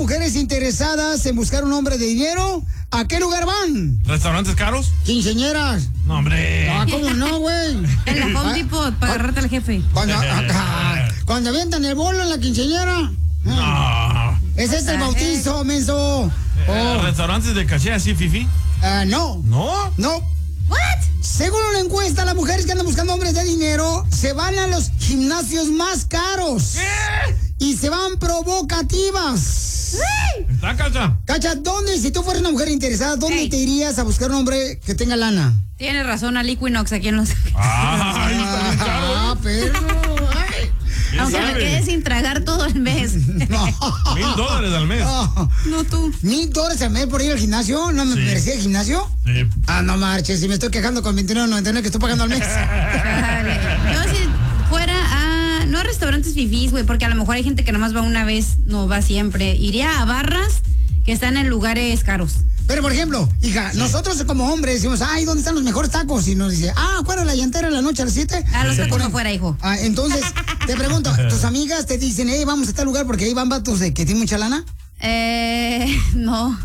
mujeres interesadas en buscar un hombre de dinero, ¿a qué lugar van? ¿Restaurantes caros? Quinceañeras. No, hombre. Ah, ¿cómo no, güey? En la Home Depot, para agarrarte al jefe. Cuando avientan el bolo en la quinceañera. No. Ese es el bautizo, menso. ¿Restaurantes de caché así, fifi? No. ¿No? No. ¿What? Según una encuesta, las mujeres que andan buscando hombres de dinero se van a los gimnasios más caros. ¿Qué? Y se van provocativas. ¿Está, Cacha? Cacha, ¿dónde, si tú fueras una mujer interesada, dónde te irías a buscar un hombre que tenga lana? Tienes razón, al Equinox aquí en Los Ángeles. Ay, está bien caro. Perro. Ay. Aunque me quede sin tragar todo el mes. No. $1,000 al mes. No tú. $1,000 al mes por ir al gimnasio. ¿No me merecía el gimnasio? Sí. No marches, si me estoy quejando con $29.99 que estoy pagando al mes. Vale. Yo si fuera a... No a restaurantes fifís, güey, porque a lo mejor hay gente que nomás va una vez, no va siempre. Iría a barras que están en lugares caros. Pero, por ejemplo, hija, nosotros como hombres decimos, ay, ¿dónde están los mejores tacos? Y nos dice, fuera la llantera en la noche a las 7. Los tacos no fuera, hijo. Entonces, te pregunto, ¿tus amigas te dicen, vamos a tal lugar porque ahí van vatos de que tienen mucha lana? No.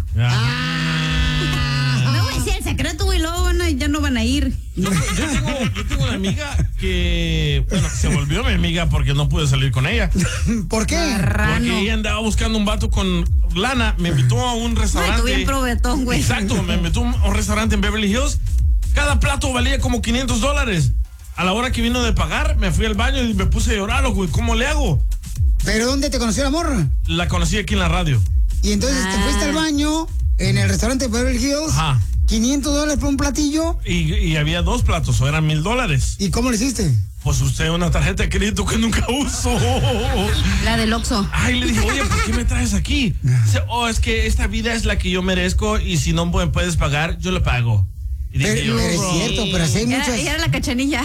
No voy a decir el secreto, güey, luego ya no van a ir. Yo tengo una amiga que, bueno, se volvió mi amiga porque no pude salir con ella. ¿Por qué? Porque ella andaba buscando un vato con lana, me invitó a un restaurante. Ay, tú bien provetón, güey. Exacto, me invitó a un restaurante en Beverly Hills. Cada plato valía como $500. A la hora que vino de pagar, me fui al baño y me puse a llorar, güey. ¿Cómo le hago? ¿Pero dónde te conoció la morra? La conocí aquí en la radio. Y entonces te fuiste al baño en el restaurante de Beverly Hills. Ajá. $500 por un platillo. Y había 2 platos, o eran $1,000. ¿Y cómo le hiciste? Pues usé una tarjeta de crédito que nunca uso. La del Oxxo. Ay, le dije, oye, ¿por qué me traes aquí? Dice, es que esta vida es la que yo merezco y si no me puedes pagar, yo le pago. Y dije, Pero es cierto, pero así hay muchas... Era la cachanilla.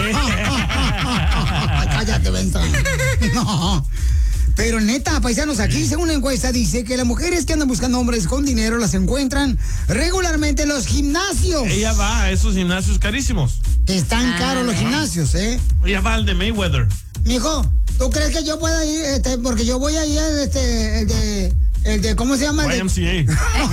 Cállate, Benza. No. Pero neta, paisanos, aquí según una encuesta dice que las mujeres que andan buscando hombres con dinero las encuentran regularmente en los gimnasios. Ella va a esos gimnasios carísimos. Están caros los gimnasios, ¿eh? Ella va al de Mayweather. Mijo, ¿tú crees que yo pueda ir? Porque yo voy a ir el de ¿cómo se llama? YMCA.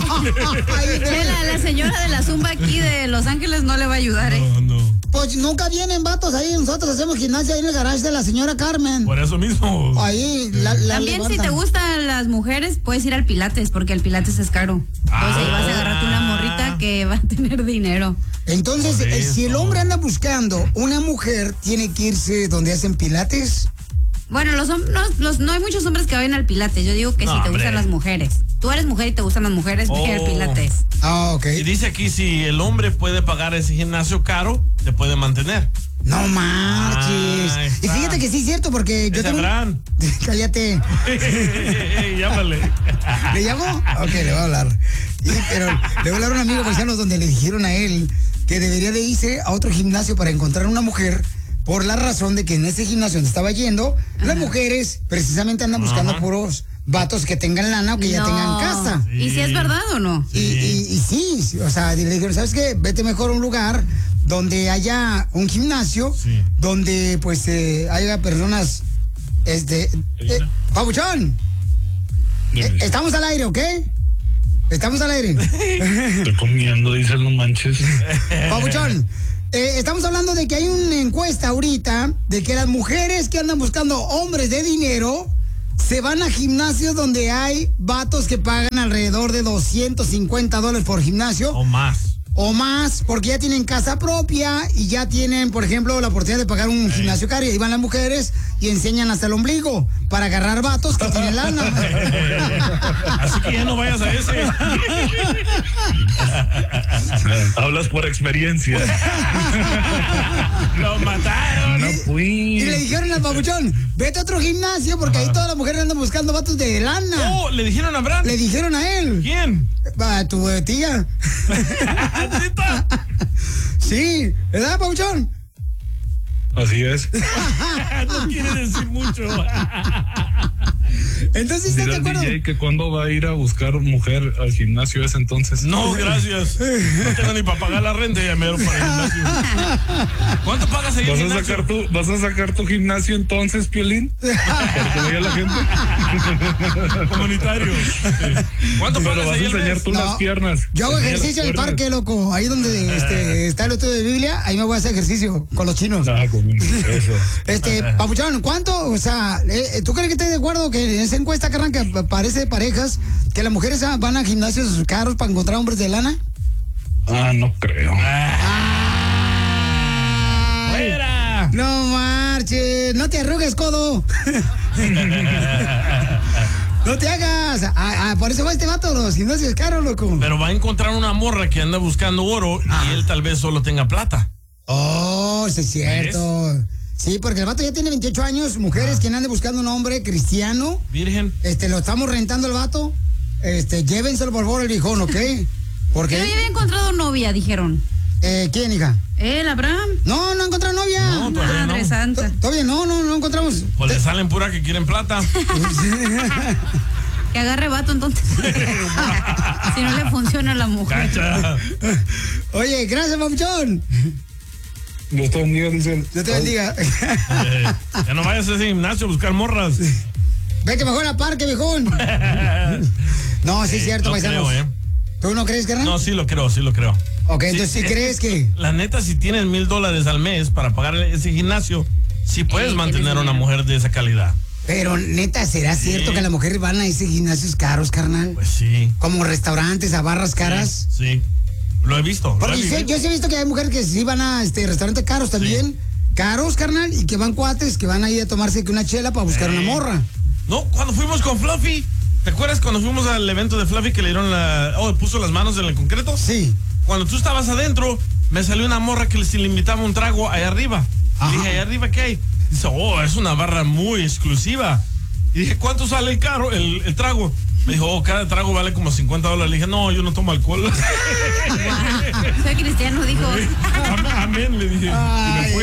La señora de la Zumba aquí de Los Ángeles no le va a ayudar, No. Pues nunca vienen vatos ahí, nosotros hacemos gimnasia ahí en el garage de la señora Carmen. Por eso mismo. Ahí, también si te gustan las mujeres, puedes ir al Pilates, porque el Pilates es caro. Entonces ahí vas a agarrarte una morrita que va a tener dinero. Entonces, si el hombre anda buscando una mujer, tiene que irse donde hacen Pilates. Bueno, no hay muchos hombres que vayan al Pilates. Yo digo que si te gustan las mujeres. Tú eres mujer y te gustan las mujeres, ve al Pilates. Ok. Y dice aquí, si el hombre puede pagar ese gimnasio caro, te puede mantener. No marches. Y fíjate que sí es cierto, porque yo tengo... Cállate. Llámale. ¿Le llamo? Ok, le voy a hablar. Pero le voy a hablar a un amigo paisano donde le dijeron a él que debería de irse a otro gimnasio para encontrar una mujer, por la razón de que en ese gimnasio donde estaba yendo, las mujeres precisamente andan buscando puros vatos que tengan lana o que ya tengan casa. Sí. ¿Y si es verdad o no? Y sí, o sea, le dijeron, ¿sabes qué? Vete mejor a un lugar donde haya un gimnasio, donde pues haya personas, Pabuchón, estamos al aire, ¿ok? Estamos al aire. Estoy comiendo, dice, no manches. Pabuchón, estamos hablando de que hay una encuesta ahorita de que las mujeres que andan buscando hombres de dinero se van a gimnasios donde hay vatos que pagan alrededor de $250 por gimnasio. O más, porque ya tienen casa propia y ya tienen, por ejemplo, la oportunidad de pagar un gimnasio caro. Y ahí van las mujeres y enseñan hasta el ombligo para agarrar vatos que tienen lana. Así que ya no vayas a ese. Hablas por experiencia. Lo mataron. No fui. Y le dijeron al Pabuchón, vete a otro gimnasio porque ahí todas las mujeres andan buscando vatos de lana. ¿Le dijeron a Brad? Le dijeron a él. ¿Quién? A tu tía. Sí, ¿verdad, Pabuchón? Así es. No quiere decir mucho. Entonces, ¿estás de Dile al acuerdo? DJ que cuando va a ir a buscar mujer al gimnasio ese entonces. No, gracias. No tengo ni para pagar la renta, ya me dieron para el gimnasio. ¿Cuánto pagas ahí en el gimnasio? ¿Vas a sacar tu gimnasio entonces, Piolín? Para que vaya la gente. Comunitario. Sí. ¿Cuánto Pero pagas vas a ahí enseñar tú las piernas. Yo hago Enseña ejercicio en el las parque, loco. Ahí donde está el estudio de Biblia, ahí me voy a hacer ejercicio con los chinos. Ah, eso. Papuchón, ¿cuánto? O sea, ¿tú crees que estás de acuerdo que en esa encuesta, carnal, que parece de parejas, que las mujeres van a gimnasios caros para encontrar hombres de lana? Ah, no creo. ¡Fuera! No marches, no te arrugues, codo. No te hagas. Por eso va este vato a los gimnasios caros, loco. Pero va a encontrar una morra que anda buscando oro y él tal vez solo tenga plata. Oh, sí es cierto. Sí, porque el vato ya tiene 28 años, mujeres que andan buscando un hombre cristiano. Virgen. Lo estamos rentando el vato. Llévenselo por favor el viejón, ¿ok? Porque. Pero ya había encontrado novia, dijeron. ¿Quién, hija? ¿El Abraham? No ha encontrado novia. No, todavía Madre no. santa. Todavía no encontramos. Pues le salen pura que quieren plata. Que agarre vato entonces. Si no le funciona a la mujer. Cacha. Oye, gracias, papuchón. Dios te bendiga, dice. Dios te bendiga. Ya no vayas a ese gimnasio a buscar morras. Vete mejor al parque, viejón. No, sí es cierto, Lo paisanos. creo, ¿Tú no crees, carnal? No, sí lo creo. Ok, entonces ¿sí crees que? La neta, si tienes $1,000 al mes para pagar ese gimnasio, sí puedes mantener a una mujer de esa calidad. Pero neta, ¿será cierto que las mujeres van a ese gimnasios caros, carnal? Pues sí. Como restaurantes, a barras caras. Sí. Lo he visto. Porque yo sí he visto que hay mujeres que sí van a restaurantes caros también. Sí. Caros, carnal, y que van cuates, que van ahí a tomarse una chela para buscar una morra. No, cuando fuimos con Fluffy, ¿te acuerdas cuando fuimos al evento de Fluffy que le dieron puso las manos en el concreto? Sí. Cuando tú estabas adentro, me salió una morra que le invitaba un trago allá arriba. Y dije, ¿allá arriba qué hay? Dice, es una barra muy exclusiva. Y dije, ¿cuánto sale el trago? Me dijo, cada trago vale como $50. Le dije, no, yo no tomo alcohol. Soy cristiano, dijo. Amén, le dije. Y me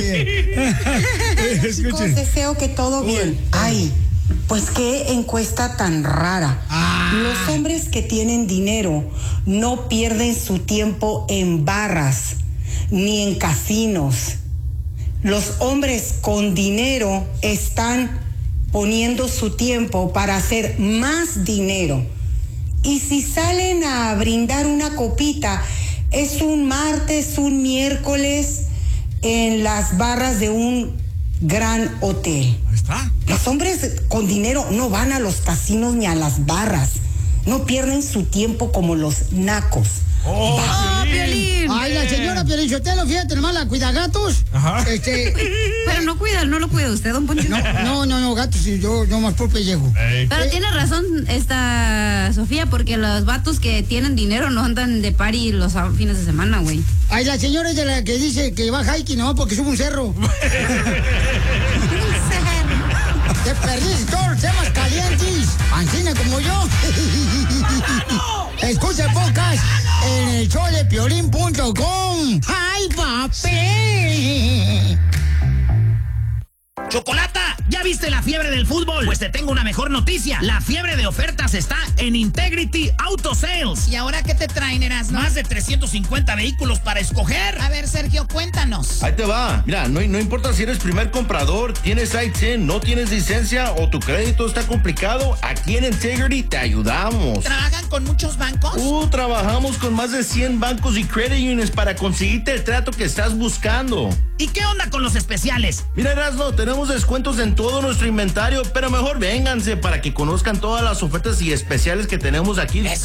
fui. Chicos, deseo que todo bien. Ay, pues qué encuesta tan rara. Los hombres que tienen dinero no pierden su tiempo en barras ni en casinos. Los hombres con dinero están poniendo su tiempo para hacer más dinero. Y si salen a brindar una copita, es un martes, un miércoles en las barras de un gran hotel. Ahí está. Los hombres con dinero no van a los casinos ni a las barras. No pierden su tiempo como los nacos. ¡Oh, Piolín! Ay, la señora Piolín Sotelo, fíjate nomás, la cuida gatos. Ajá. Pero no lo cuida usted, don Poncho. No, gatos, yo más por pellejo. Pero tiene razón esta Sofía, porque los vatos que tienen dinero no andan de party los fines de semana, güey. Ay, la señora es de la que dice que va hiking, no, porque sube un cerro. Te perdiste todos los temas calientes. Ancina como yo. Escucha el podcast en el showdepiolín.com. ¡Ay, papi! ¡Chocolata! ¿Ya viste la fiebre del fútbol? Pues te tengo una mejor noticia. La fiebre de ofertas está en Integrity Auto Sales. ¿Y ahora qué te traen, Erasmo? Más de 350 vehículos para escoger. A ver, Sergio, cuéntanos. Ahí te va. Mira, no importa si eres primer comprador, tienes ITIN, no tienes licencia o tu crédito está complicado, aquí en Integrity te ayudamos. ¿Trabajan con muchos bancos? Trabajamos con más de 100 bancos y credit unions para conseguirte el trato que estás buscando. ¿Y qué onda con los especiales? Mira, Erasmo, tenemos descuentos en todo nuestro inventario, pero mejor vénganse para que conozcan todas las ofertas y especiales que tenemos aquí.